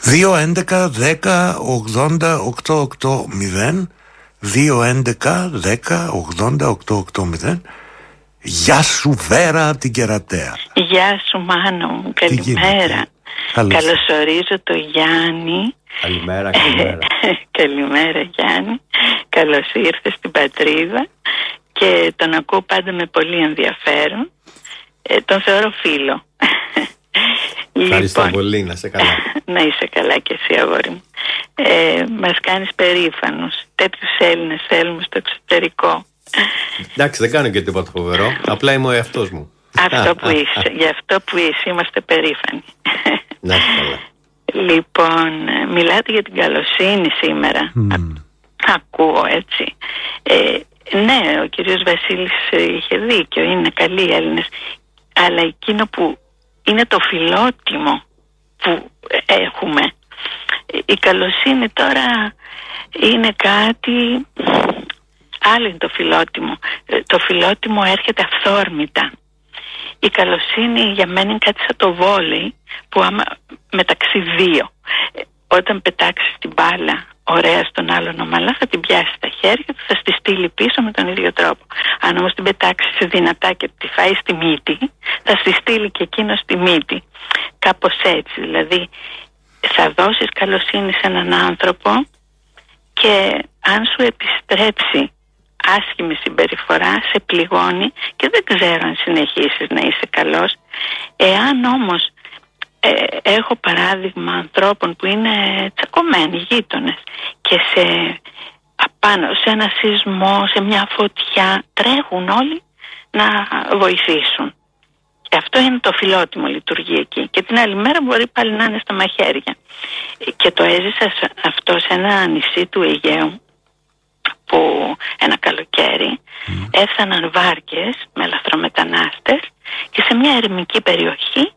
2-11-10-80-880 2-11-10-80-880. Γεια σου Βέρα από την Κερατέα. Γεια σου Μάνο μου, καλημέρα. Καλωσορίζω το Γιάννη. Καλημέρα, καλημέρα. Καλημέρα Γιάννη. Καλώς ήρθες στην πατρίδα και τον ακούω πάντα με πολύ ενδιαφέρον. Τον θεωρώ φίλο. Ευχαριστώ πολύ, να είσαι καλά. Να είσαι καλά και εσύ αγόρι μου. Μας κάνεις περήφανους. Τέτοιους Έλληνες θέλουμε στο εξωτερικό. Εντάξει, δεν κάνω και τίποτα φοβερό. Απλά είμαι ο εαυτός μου. Αυτό που είσαι. Γι' αυτό που είσαι είμαστε περήφανοι. Να είσαι καλά. Λοιπόν, μιλάτε για την καλοσύνη σήμερα. Ακούω έτσι. Ναι, ο κύριος Βασίλης είχε δίκιο. Είναι καλοί οι Έλληνες. Αλλά εκείνο που είναι το φιλότιμο που έχουμε. Η καλοσύνη τώρα είναι κάτι... Άλλο είναι το φιλότιμο. Το φιλότιμο έρχεται αυθόρμητα. Η καλοσύνη για μένα είναι κάτι σαν το βόλεϊ που άμα μεταξύ δύο. Όταν πετάξεις την μπάλα ωραία στον άλλον ομαλά θα την πιάσει στα χέρια του, θα στη στείλει πίσω με τον ίδιο τρόπο. Αν όμως την πετάξεις δυνατά και τη φάει στη μύτη, θα στη στείλει και εκείνο στη μύτη. Κάπως έτσι. Δηλαδή θα δώσεις καλοσύνη σε έναν άνθρωπο και αν σου επιστρέψει άσχημη συμπεριφορά, σε πληγώνει και δεν ξέρω αν συνεχίσεις να είσαι καλός. Εάν όμως έχω παράδειγμα ανθρώπων που είναι τσακωμένοι γείτονες και απάνω σε ένα σεισμό, σε μια φωτιά, τρέχουν όλοι να βοηθήσουν. Και αυτό είναι το φιλότιμο, λειτουργεί εκεί. Και την άλλη μέρα μπορεί πάλι να είναι στα μαχαίρια. Και το έζησα αυτό σε ένα νησί του Αιγαίου, που ένα καλοκαίρι έφταναν βάρκες με λαθρομετανάστες και σε μια ερημική περιοχή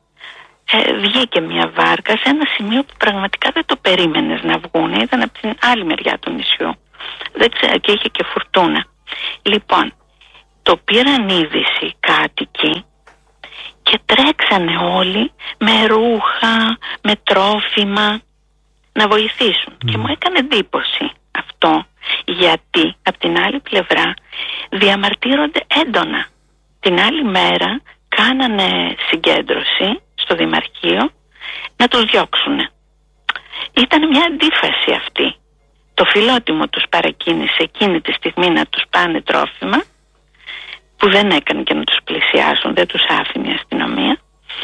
βγήκε μια βάρκα σε ένα σημείο που πραγματικά δεν το περίμενες να βγουν. Ήταν από την άλλη μεριά του νησιού. Δεν ξέρω, και είχε και φουρτούνα. Λοιπόν, το πήραν είδηση οι κάτοικοι και τρέξανε όλοι με ρούχα, με τρόφιμα να βοηθήσουν. Και μου έκανε εντύπωση αυτό, γιατί από την άλλη πλευρά διαμαρτύρονται έντονα. Την άλλη μέρα κάνανε συγκέντρωση στο Δημαρχείο να τους διώξουνε. Ήταν μια αντίφαση αυτή. Το φιλότιμο τους παρακίνησε εκείνη τη στιγμή να τους πάνε τρόφιμα, που δεν έκανε και να τους πλησιάσουν, δεν τους άφηνε η αστυνομία,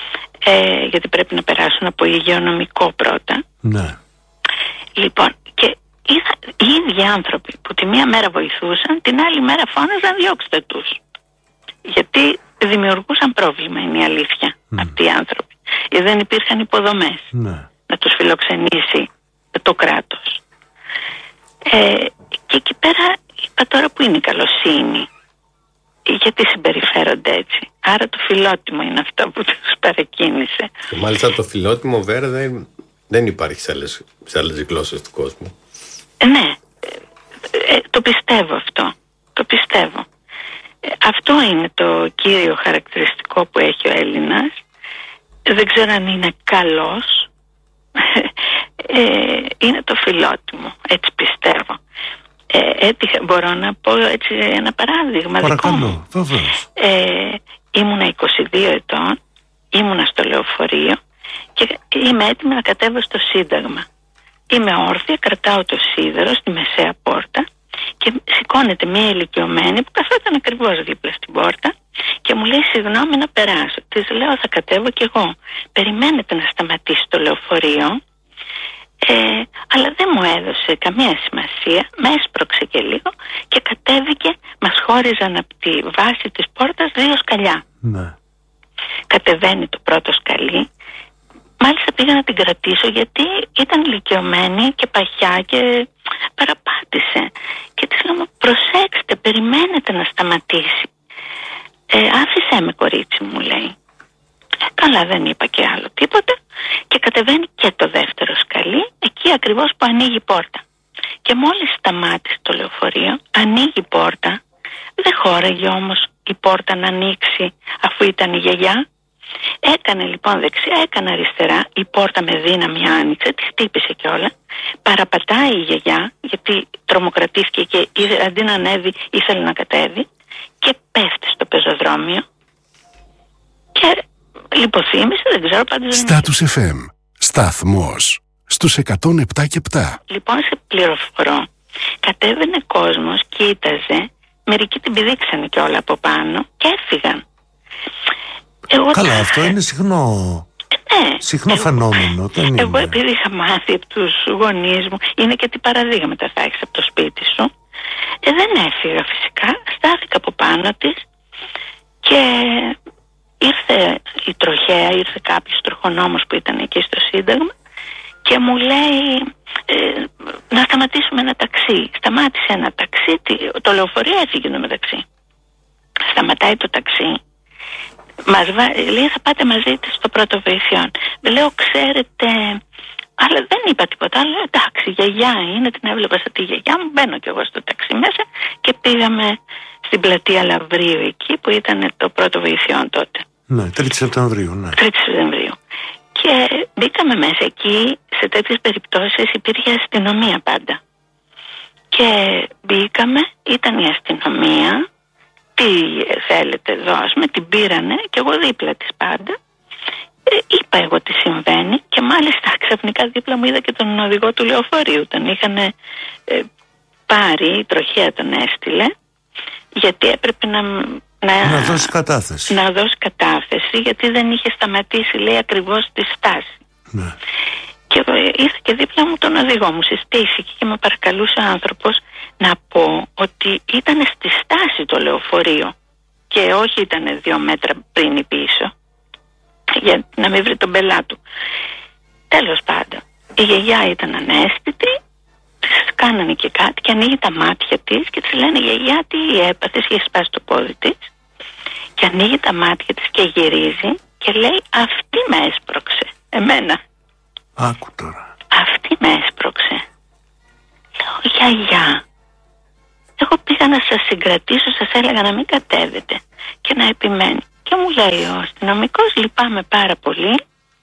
γιατί πρέπει να περάσουν από υγειονομικό πρώτα. Ναι. Λοιπόν, και οι ίδιοι άνθρωποι που τη μία μέρα βοηθούσαν, την άλλη μέρα φώναζαν διώξτε τους. Γιατί δημιουργούσαν πρόβλημα, είναι η αλήθεια, αυτοί οι άνθρωποι. Γιατί δεν υπήρχαν υποδομές να τους φιλοξενήσει το κράτος. Και εκεί πέρα είπα τώρα που είναι η καλοσύνη. Γιατί συμπεριφέρονται έτσι. Άρα το φιλότιμο είναι αυτό που τους παρακίνησε. Και μάλιστα το φιλότιμο, Βέρα, δεν υπάρχει σε άλλες γλώσσες του κόσμου. Ναι, το πιστεύω αυτό. Το πιστεύω. Αυτό είναι το κύριο χαρακτηριστικό που έχει ο Έλληνας. Δεν ξέρω αν είναι καλός. Είναι το φιλότιμο, έτσι πιστεύω. Μπορώ να πω έτσι ένα παράδειγμα. Παρακαλώ, βεβαίως. Ήμουνα 22 ετών, ήμουνα στο λεωφορείο και είμαι έτοιμη να κατέβω στο Σύνταγμα. Είμαι όρθια, κρατάω το σίδερο στη μεσαία πόρτα και σηκώνεται μια ηλικιωμένη που καθόταν ακριβώς δίπλα στην πόρτα και μου λέει συγγνώμη να περάσω. Της λέω θα κατέβω κι εγώ. Περιμένετε να σταματήσει το λεωφορείο. Αλλά δεν μου έδωσε καμία σημασία, με έσπρωξε και λίγο και κατέβηκε, μας χώριζαν από τη βάση της πόρτας 2 σκαλιά. Ναι. Κατεβαίνει το πρώτο σκαλί, μάλιστα πήγα να την κρατήσω γιατί ήταν ηλικιωμένη και παχιά και παραπάτησε. Και της λέω προσέξτε, περιμένετε να σταματήσει. Άφησέ με κορίτσι μου, λέει. Καλά, δεν είπα και άλλο τίποτα και κατεβαίνει και το δεύτερο σκαλί, εκεί ακριβώς που ανοίγει η πόρτα. Και μόλις σταμάτησε το λεωφορείο, ανοίγει η πόρτα, δεν χώραγε όμως η πόρτα να ανοίξει αφού ήταν η γιαγιά. Έκανε λοιπόν δεξιά, έκανε αριστερά, η πόρτα με δύναμη άνοιξε, τη χτύπησε κιόλα. Παραπατάει η γιαγιά, γιατί τρομοκρατήθηκε και αντί να ανέβει ήθελε να κατέβει, και πέφτει στο πεζοδρόμιο και λιποθύμησε, δεν ξέρω πάντως. Στάτους FM, σταθμός στους 107,7. Λοιπόν, σε πληροφορώ, κατέβαινε κόσμος, κοίταζε, μερικοί την πηδήξανε κιόλα από πάνω και έφυγαν. Καλά, αυτό είναι συχνό. Συχνό φαινόμενο. Εγώ επειδή είχα μάθει από τους γονείς μου, είναι και τι παραδείγματα θα έχεις από το σπίτι σου, δεν έφυγα φυσικά, στάθηκα από πάνω της και ήρθε η τροχέα, ήρθε κάποιος τροχονόμος που ήταν εκεί στο Σύνταγμα και μου λέει να σταματήσουμε ένα ταξί. Σταμάτησε ένα ταξί, το λεωφορείο έφυγε το μεταξύ. Σταματάει το ταξί. Λέει θα πάτε μαζί της στο πρώτο βοηθειών. Λέω ξέρετε, αλλά δεν είπα τίποτα. Λέω εντάξει, γιαγιά είναι, την έβλεπα σαν τη γιαγιά μου. Μπαίνω κι εγώ στο ταξί μέσα και πήγαμε στην πλατεία Λαβρίου εκεί που ήταν το πρώτο βοηθειών τότε. Ναι, 3 Σεπτεμβρίου. Ναι. 3 Σεπτεμβρίου. Και μπήκαμε μέσα εκεί, σε τέτοιες περιπτώσεις υπήρχε αστυνομία πάντα. Και μπήκαμε, ήταν η αστυνομία. Τι θέλετε εδώ, ας πούμε, την πήρανε και εγώ δίπλα της πάντα. Είπα εγώ τι συμβαίνει και μάλιστα ξαφνικά δίπλα μου είδα και τον οδηγό του λεωφορείου. Τον είχαν πάρει, η τροχέα τον έστειλε, γιατί έπρεπε να δώσει κατάθεση. Να δώσει κατάθεση, γιατί δεν είχε σταματήσει, λέει, ακριβώς τη στάση. Ναι. Και ήρθε και δίπλα μου τον οδηγό μου, συστήθηκε και με παρακαλούσε ο άνθρωπος να πω ότι ήταν στη στάση το λεωφορείο και όχι ήταν 2 μέτρα πριν ή πίσω, για να μην βρει τον πελά του. Τέλος πάντων, η γιαγιά ήταν ανέστητη, της κάνανε και κάτι και ανοίγει τα μάτια της και της λένε γιαγιά τι έπαθες, είχε σπάσει το πόδι της, και ανοίγει τα μάτια της και γυρίζει και λέει αυτή με έσπρωξε, εμένα. Άκου τώρα. Αυτή με έσπρωξε. Λέω γιαγιά, εγώ πήγα να σας συγκρατήσω, σας έλεγα να μην κατέβετε και να επιμένει. Και μου λέει ο αστυνομικός, λυπάμαι πάρα πολύ.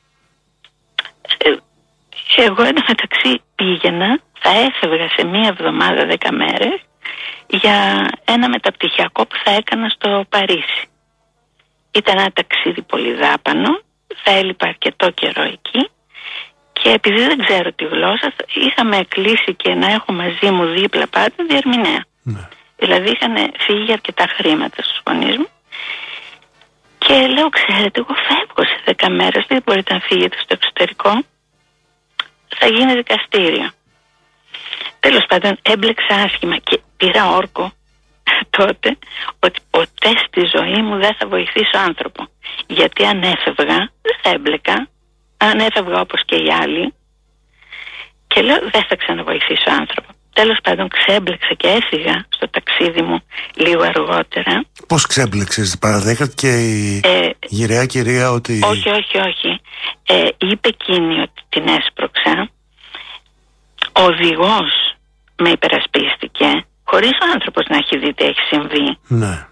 Εγώ εντωμεταξύ πήγαινα, θα έφευγα σε 1 εβδομάδα 10 μέρες για ένα μεταπτυχιακό που θα έκανα στο Παρίσι. Ήταν ένα ταξίδι πολύ δάπανο, θα έλειπα αρκετό καιρό εκεί και επειδή δεν ξέρω τη γλώσσα, είχαμε κλείσει και να έχω μαζί μου δίπλα πάντα διερμηνέα. Ναι. Δηλαδή είχαν φύγει αρκετά χρήματα στους γονείς μου και λέω ξέρετε, εγώ φεύγω σε 10 μέρες, δεν μπορείτε να φύγετε στο εξωτερικό, θα γίνει δικαστήριο. Τέλος πάντων έμπλεξα άσχημα και πήρα όρκο τότε ότι ποτέ στη ζωή μου δεν θα βοηθήσω άνθρωπο, γιατί αν έφευγα δεν θα έμπλεκα, αν έφευγα όπως και οι άλλοι, και λέω δεν θα ξαναβοηθήσω άνθρωπο. Τέλος πάντων ξέμπλεξα και έφυγα στο ταξίδι μου λίγο αργότερα. Πώς ξέμπλεξες, παραδέχατε και η γυραιά κυρία ότι... Όχι. Είπε εκείνη ότι την έσπρωξα. Ο οδηγός με υπερασπίστηκε, χωρίς ο άνθρωπος να έχει δει τι έχει συμβεί. Ναι.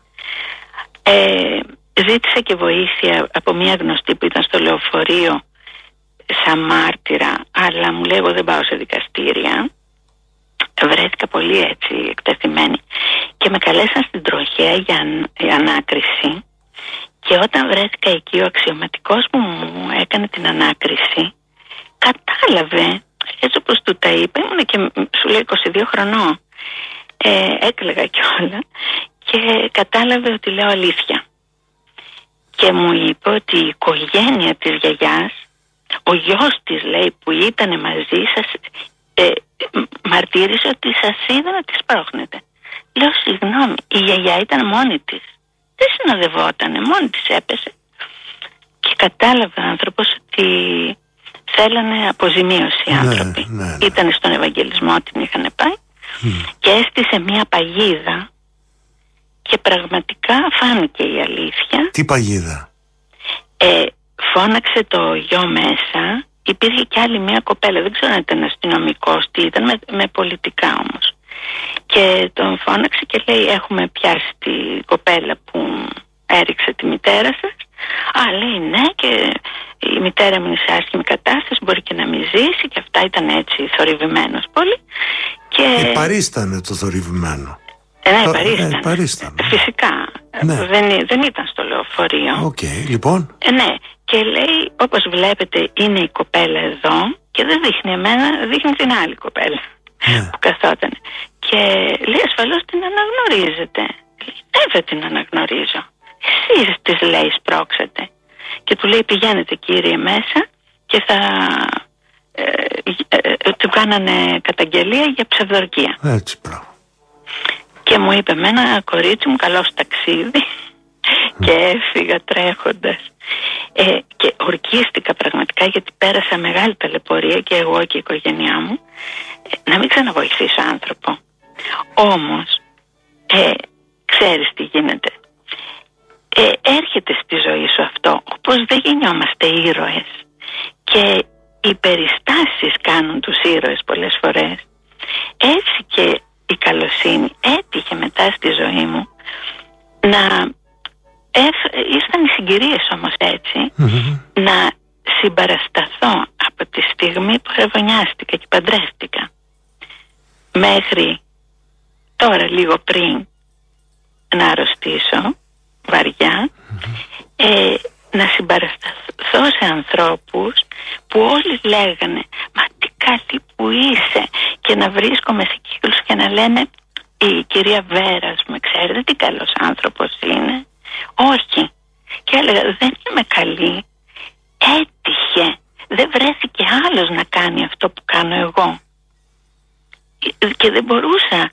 Ζήτησα και βοήθεια από μια γνωστή που ήταν στο λεωφορείο σαν μάρτυρα, αλλά μου λέει εγώ δεν πάω σε δικαστήρια. Βρέθηκα πολύ έτσι εκτεθειμένη και με καλέσαν στην τροχέα για ανάκριση, και όταν βρέθηκα εκεί ο αξιωματικός που μου έκανε την ανάκριση κατάλαβε, έτσι όπως του τα είπα, ήμουν και σου λέει 22 χρονών, έκλαιγα κιόλα και κατάλαβε ότι λέω αλήθεια και μου είπε ότι η οικογένεια της γιαγιάς, ο γιος της λέει που ήταν μαζί σας, μαρτύρησε ότι σας είδα να τη σπρώχνετε. Λέω συγγνώμη, η γιαγιά ήταν μόνη της, δεν συνοδευότανε, μόνη της έπεσε. Και κατάλαβε ο άνθρωπος ότι θέλανε αποζημίωση οι άνθρωποι. Ναι. Ήταν στον Ευαγγελισμό, την είχαν πάει και έστησε μια παγίδα και πραγματικά φάνηκε η αλήθεια. Τι παγίδα? Φώναξε το γιο μέσα. Υπήρχε και άλλη μια κοπέλα, δεν ξέρω αν ήταν αστυνομικός, τι ήταν, με πολιτικά όμως. Και τον φώναξε και λέει έχουμε πιάσει την κοπέλα που έριξε τη μητέρα σας, Λέει ναι, και η μητέρα μου είναι σε άσχημη κατάσταση, μπορεί και να μην ζήσει, και αυτά. Ήταν έτσι θορυβημένος πολύ. Και... παρίστανε το θορυβημένο. Ναι, παρίστανε. Φυσικά. Ναι. Δεν ήταν στο λεωφορείο. Λοιπόν. Ναι, και λέει, όπως βλέπετε είναι η κοπέλα εδώ, και δεν δείχνει εμένα, δείχνει την άλλη κοπέλα που καθόταν. Και λέει, ασφαλώς την αναγνωρίζετε. Λέει, δεν την αναγνωρίζω. Εσείς, της λέει, σπρώξατε. Και του λέει, πηγαίνετε κύριε μέσα, και θα του κάνανε καταγγελία για ψευδορκία. Έτσι πράγμα. Και μου είπε, εμένα κορίτσι μου, καλό ταξίδι. Και έφυγα τρέχοντας. Και ορκίστηκα πραγματικά, γιατί πέρασα μεγάλη ταλαιπωρία και εγώ και η οικογένειά μου, να μην ξαναβοηθήσω άνθρωπο. Όμως ξέρεις τι γίνεται, έρχεται στη ζωή σου αυτό, όπως δεν γεννιόμαστε ήρωες, και οι περιστάσεις κάνουν τους ήρωες πολλές φορές. Έτσι και η καλοσύνη έτυχε μετά στη ζωή μου να ήρθαν οι συγκυρίες όμως έτσι, να συμπαρασταθώ από τη στιγμή που ρεβωνιάστηκα και παντρεύτηκα μέχρι τώρα, λίγο πριν να αρρωστήσω βαριά, να συμπαρασταθώ σε ανθρώπους που όλοι λέγανε «Μα τι καλή που είσαι», και να βρίσκομαι σε κύκλους και να λένε «Η κυρία Βέρας, με ξέρετε τι καλός άνθρωπος είναι». Όχι. Και έλεγα, δεν είμαι καλή. Έτυχε. Δεν βρέθηκε άλλος να κάνει αυτό που κάνω εγώ. Και δεν μπορούσα,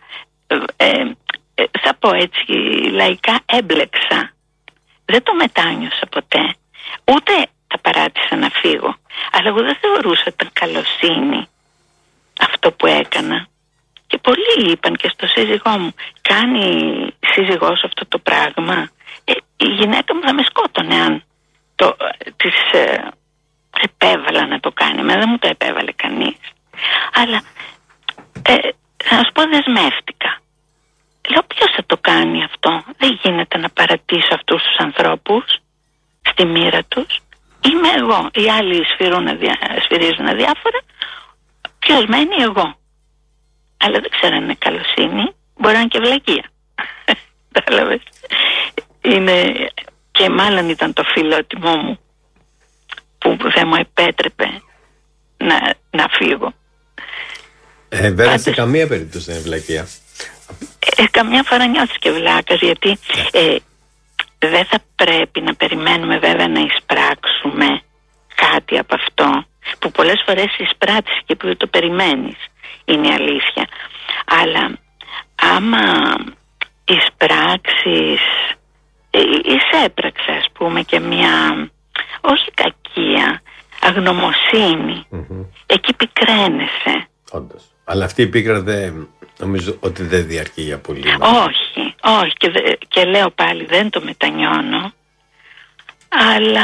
θα πω έτσι λαϊκά, έμπλεξα. Δεν το μετάνιωσα ποτέ. Ούτε τα παράτησα να φύγω. Αλλά εγώ δεν θεωρούσα ότι ήταν καλοσύνη αυτό που έκανα. Και πολλοί είπαν και στο σύζυγό μου, κάνει σύζυγός αυτό το πράγμα. Η γυναίκα μου θα με σκότωνε αν της επέβαλα να το κάνει. Δεν μου το επέβαλε κανείς. Αλλά θα σου πω, δεσμεύτηκα. Λέω, ποιος θα το κάνει αυτό? Δεν γίνεται να παρατήσω αυτούς τους ανθρώπους στη μοίρα τους. Είμαι εγώ. Οι άλλοι σφυρίζουν αδιάφορα. Ποιος μένει? Εγώ. Αλλά δεν ξέρω αν είναι καλοσύνη. Μπορεί να είναι και βλακεία. Κατάλαβες. Είναι, και μάλλον ήταν το φιλότιμό μου που δεν μου επέτρεπε να φύγω. Βέβαια, σε καμία περίπτωση δεν είναι βλακεία. Καμιά φορά νιώθεις και βλάκας, γιατί δεν θα πρέπει να περιμένουμε βέβαια να εισπράξουμε κάτι από αυτό, που πολλές φορές εισπράττεις και που δεν το περιμένεις, είναι η αλήθεια. Αλλά άμα εισπράξεις, εισέπραξε ας πούμε και μια, όχι κακία, αγνωμοσύνη, εκεί πικραίνεσαι. Όντως. Αλλά αυτή η πίκρα νομίζω ότι δεν διαρκεί για πολύ. Όχι, όχι, και λέω πάλι, δεν το μετανιώνω, αλλά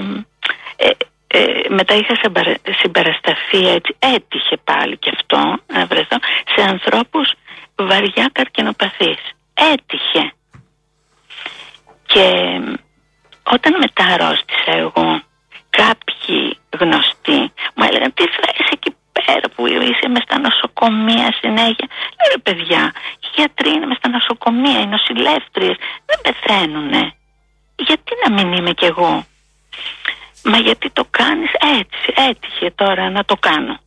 μετά είχα συμπαρασταθεί, έτσι, έτυχε πάλι και αυτό να βρεθώ σε ανθρώπους βαριά καρκινοπαθείς. Έτυχε. Και όταν μετά αρρώστησα εγώ, κάποιοι γνωστοί μου έλεγαν, τι θα είσαι εκεί πέρα που είσαι μες στα νοσοκομεία συνέχεια? Λέω, ρε παιδιά, οι γιατροί είναι μες στα νοσοκομεία, οι νοσηλεύτριες δεν πεθαίνουνε. Γιατί να μην είμαι κι εγώ? Μα γιατί το κάνεις έτσι? Έτυχε τώρα να το κάνω.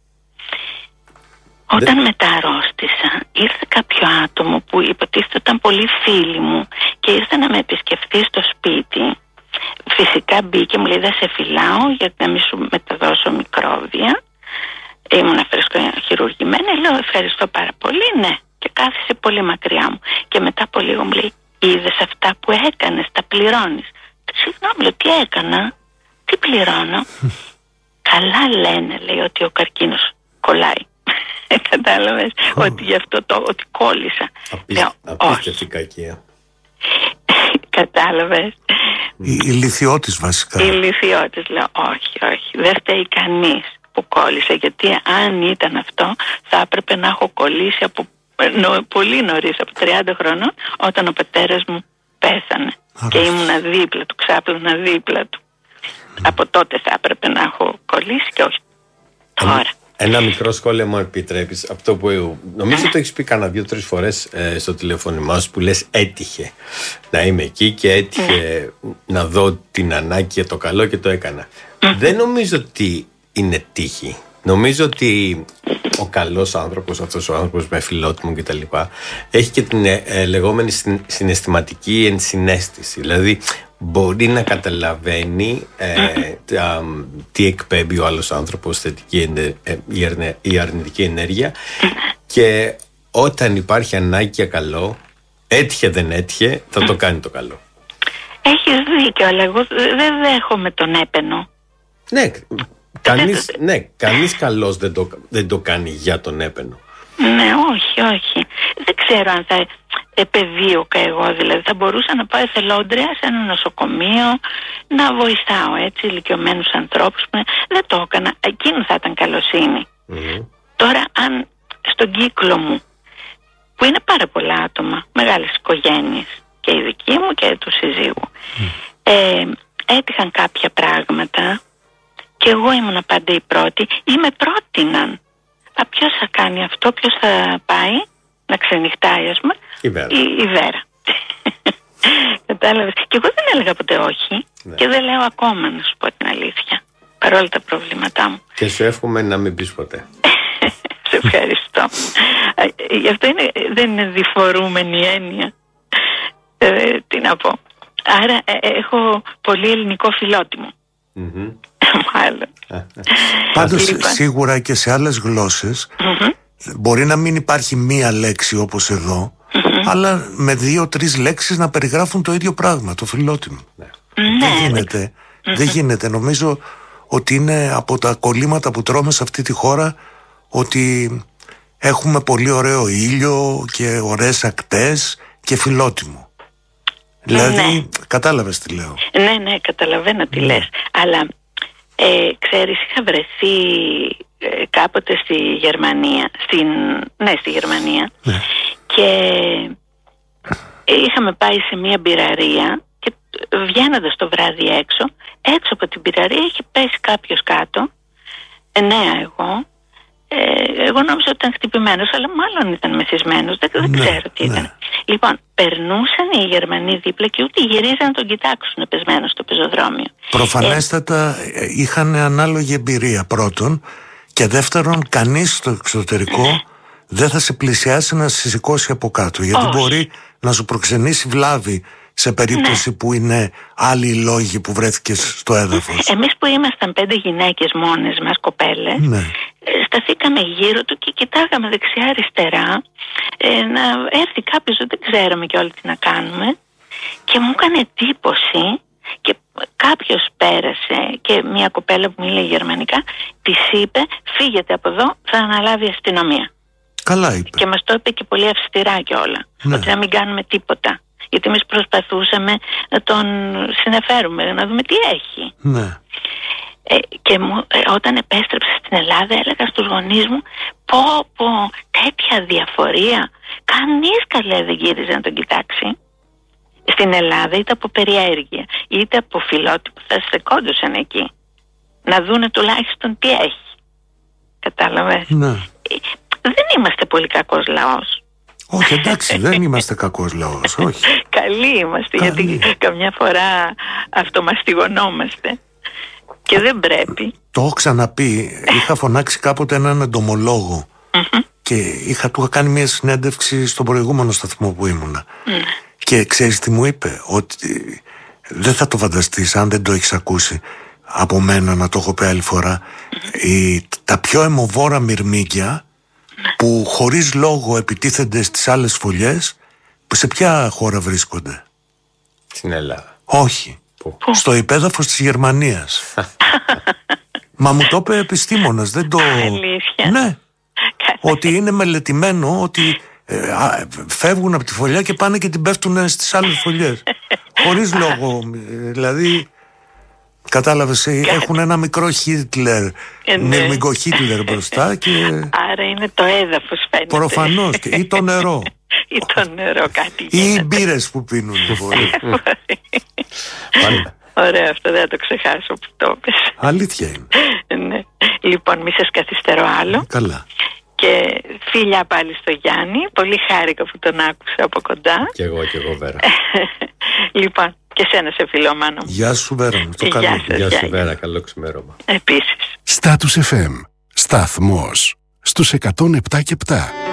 Όταν μετά αρρώστησα, ήρθε κάποιο άτομο που υποτίθεται ήταν πολύ φίλοι μου και ήρθε να με επισκεφθεί στο σπίτι. Φυσικά μπήκε, μου λέει, δεν σε φυλάω γιατί να μην σου μεταδώσω μικρόβια. Ήμουν φρεσκοχειρουργημένη, λέω ευχαριστώ πάρα πολύ, ναι. Και κάθισε πολύ μακριά μου. Και μετά από λίγο μου λέει, είδες αυτά που έκανες, τα πληρώνεις? Συγγνώμη, λέω, τι έκανα? Τι πληρώνω? Καλά λένε, λέει, ότι ο καρκίνος κολλάει. Κατάλαβες, ότι γι' αυτό ότι κόλλησα. Απίστευτη κακία. Κατάλαβες. Η λυθιώτης βασικά. Η λυθιώτης, λέω, όχι, δεν φταίει κανείς που κόλλησε, γιατί αν ήταν αυτό θα έπρεπε να έχω κολλήσει από πολύ νωρίς, από 30 χρονών, όταν ο πατέρας μου πέθανε. Και ήμουνα δίπλα του, ξάπλωνα δίπλα του. Από τότε θα έπρεπε να έχω κολλήσει και όχι τώρα. Ένα μικρό σχόλιο μου επιτρέπεις. Αυτό που νομίζω το έχεις πει κάνα 2-3 φορές στο τηλεφώνημά σου, που λες έτυχε να είμαι εκεί και έτυχε να δω την ανάγκη και το καλό και το έκανα. Δεν νομίζω ότι είναι τύχη. Νομίζω ότι ο καλός άνθρωπος, αυτός ο άνθρωπος με φιλότιμο και τα λοιπά, έχει και την λεγόμενη συναισθηματική ενσυναίσθηση. Δηλαδή μπορεί να καταλαβαίνει τι εκπέμπει ο άλλος άνθρωπος, θετική ή αρνητική ενέργεια, και όταν υπάρχει ανάγκη για καλό, έτυχε δεν έτυχε, θα το κάνει το καλό. Έχεις δίκιο, αλλά εγώ δεν δέχομαι τον έπαινο. Ναι, κανείς καλός δεν το κάνει για τον έπαινο. Ναι, όχι. Δεν ξέρω αν θα επεδίωκα εγώ, δηλαδή θα μπορούσα να πάω εθελόντρια σε ένα νοσοκομείο να βοηθάω έτσι ηλικιωμένους ανθρώπους. Δεν το έκανα, εκείνο θα ήταν καλοσύνη. Τώρα αν στον κύκλο μου, που είναι πάρα πολλά άτομα, μεγάλες οικογένειες, και η δική μου και του συζύγου, έτυχαν κάποια πράγματα και εγώ ήμουν πάντα η πρώτη ή με πρότειναν. Ποιος θα κάνει αυτό, ποιος θα πάει να ξενυχτάει, ας πούμε? Η Βέρα. Κατάλαβες. Και εγώ δεν έλεγα ποτέ όχι. Και δεν λέω ακόμα, να σου πω την αλήθεια, παρόλα τα προβλήματά μου. Και σου εύχομαι να μην πεις ποτέ. Σε ευχαριστώ. Γι' αυτό δεν είναι διφορούμενη έννοια. Τι να πω. Άρα έχω πολύ ελληνικό φιλότιμο. Μάλλον. Πάντως σίγουρα και σε άλλες γλώσσες μπορεί να μην υπάρχει μία λέξη όπως εδώ, αλλά με 2-3 λέξεις να περιγράφουν το ίδιο πράγμα, το φιλότιμο. Δεν γίνεται. Νομίζω ότι είναι από τα κολλήματα που τρώμε σε αυτή τη χώρα, ότι έχουμε πολύ ωραίο ήλιο και ωραίες ακτές και φιλότιμο. Δηλαδή, κατάλαβες τι λέω? Ναι, καταλαβαίνω τι λες. Αλλά ξέρεις, είχα βρεθεί κάποτε στη Γερμανία, στη Γερμανία, και είχαμε πάει σε μια μπειραρία και βγαίνοντας το βράδυ έξω από την μπειραρία είχε πέσει κάποιος κάτω, εγώ νόμιζα ότι ήταν χτυπημένος, αλλά μάλλον ήταν μεθυσμένος, δεν ξέρω τι ήταν. Λοιπόν, περνούσαν οι Γερμανοί δίπλα και ούτε γυρίζαν να τον κοιτάξουν πεσμένο στο πεζοδρόμιο. Προφανέστατα είχαν ανάλογη εμπειρία, πρώτον, και δεύτερον, κανείς στο εξωτερικό δεν θα σε πλησιάσει να σε σηκώσει από κάτω, γιατί μπορεί να σου προξενήσει βλάβη σε περίπτωση που είναι άλλοι οι λόγοι που βρέθηκες στο έδαφος. Εμείς που ήμασταν 5 γυναίκες μόνες μας, κοπέλες, σταθήκαμε γύρω του και κοιτάγαμε δεξιά αριστερά να έρθει κάποιος, δεν ξέραμε και όλοι τι να κάνουμε, και μου έκανε εντύπωση και κάποιος πέρασε και μια κοπέλα που μίλησε γερμανικά της είπε φύγετε από εδώ, θα αναλάβει η αστυνομία. Καλά είπε. Και μας το είπε και πολύ αυστηρά κιόλα, ότι να μην κάνουμε τίποτα, γιατί εμείς προσπαθούσαμε να τον συνεφέρουμε, να δούμε τι έχει. Και όταν επέστρεψα στην Ελλάδα έλεγα στους γονείς μου πω τέτοια διαφορία, κανείς καλέ δεν γύριζε να τον κοιτάξει. Στην Ελλάδα είτε από περιέργεια είτε από φιλότιμο θα σε κόντουσαν εκεί να δούνε τουλάχιστον τι έχει. Κατάλαβες? Δεν είμαστε πολύ κακός λαός. Όχι, εντάξει, δεν είμαστε κακός λαός, όχι. Καλοί είμαστε, γιατί καμιά φορά αυτομαστιγωνόμαστε και δεν πρέπει. Το έχω ξαναπεί, είχα φωνάξει κάποτε έναν εντομολόγο και του είχα κάνει μια συνέντευξη στον προηγούμενο σταθμό που ήμουνα. Και ξέρεις τι μου είπε? Ότι δεν θα το φανταστείς αν δεν το έχεις ακούσει από μένα να το έχω πει άλλη φορά. Τα πιο αιμοβόρα μυρμήγκια που χωρίς λόγο επιτίθενται στις άλλες φωλιές, σε ποια χώρα βρίσκονται? Στην Ελλάδα. Όχι. Στο υπέδαφος της Γερμανίας. Μα μου το είπε επιστήμονας, δεν το... Αλήθεια? Ναι. Ότι είναι μελετημένο ότι φεύγουν από τη φωλιά και πάνε και την πέφτουν στις άλλες φωλιές. Χωρίς λόγο. Δηλαδή, κατάλαβες, έχουν ένα μικρό Χίτλερ, μυρμηγκό Χίτλερ μπροστά και... Άρα είναι το έδαφος, φαίνεται. Προφανώς, ή το νερό. ή το νερό, κάτι γίνεται. Ή οι μπύρες που πίνουν. Ωραία, αυτό δεν θα το ξεχάσω που το πες. Αλήθεια είναι. Ναι. Λοιπόν, μη σας καθυστερώ άλλο. Καλά. Και φίλια πάλι στο Γιάννη. Πολύ χάρηκα που τον άκουσα από κοντά. Κι εγώ Βέρα. Λοιπόν, και σένα σε φιλό, Μάνο. Γεια σου, Βέρα μου. Το καλό. Γεια σου, Βέρα. Καλό ξημέρωμα. Επίσης. Status FM. Σταθμός στους 107 και 7.